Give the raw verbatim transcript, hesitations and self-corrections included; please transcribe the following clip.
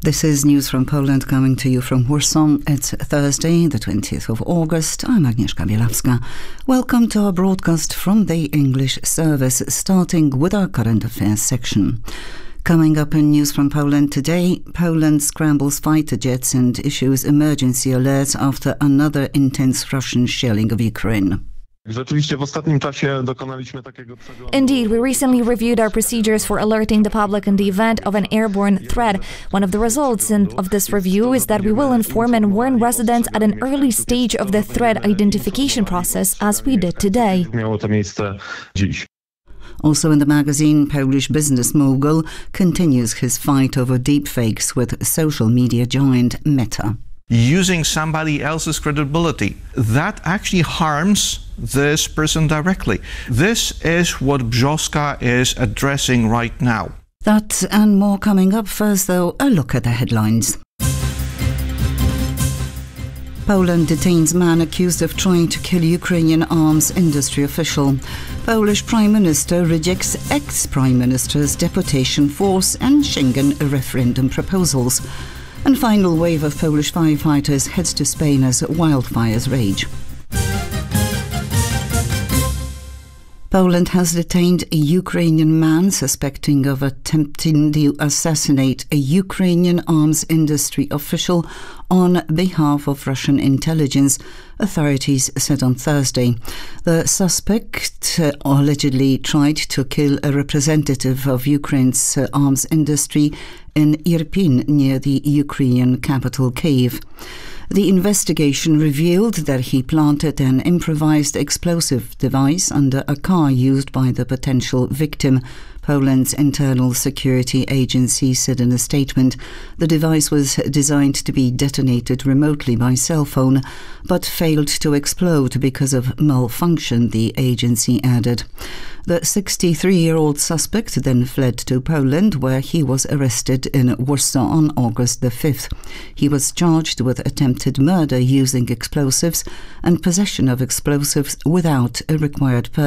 This is News from Poland coming to you from Warsaw. It's Thursday, the twentieth of August. I'm Agnieszka Bielawska. Welcome to our broadcast from the English service, starting with our current affairs section. Coming up in News from Poland today, Poland scrambles fighter jets and issues emergency alerts after another intense Russian shelling of Ukraine. Indeed, we recently reviewed our procedures for alerting the public in the event of an airborne threat. One of the results of this review is that we will inform and warn residents at an early stage of the threat identification process, as we did today. Also in the magazine, Polish business mogul continues his fight over deepfakes with social media giant Meta. Using somebody else's credibility, that actually harms this person directly. This is what Brzoska is addressing right now. That and more coming up. First, though, a look at the headlines. Poland detains man accused of trying to kill Ukrainian arms industry official. Polish Prime Minister rejects ex-Prime Minister's deportation force and Schengen referendum proposals. And final wave of Polish firefighters heads to Spain as wildfires rage. Poland has detained a Ukrainian man suspecting of attempting to assassinate a Ukrainian arms industry official on behalf of Russian intelligence, authorities said on Thursday. The suspect uh, allegedly tried to kill a representative of Ukraine's uh, arms industry in Irpin, near the Ukrainian capital Kyiv. The investigation revealed that he planted an improvised explosive device under a car used by the potential victim, Poland's internal security agency said in a statement. The device was designed to be detonated remotely by cell phone, but failed to explode because of malfunction, the agency added. The sixty-three-year-old suspect then fled to Poland, where he was arrested in Warsaw on August the fifth. He was charged with attempted murder using explosives and possession of explosives without a required permit.